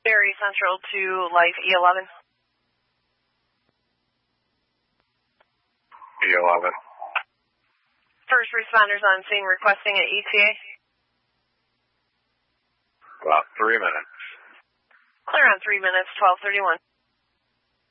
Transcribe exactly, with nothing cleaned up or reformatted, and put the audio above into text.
Berry Central to Life E eleven. E eleven. First responders on scene requesting an E T A. About three minutes. Clear on three minutes, twelve thirty-one.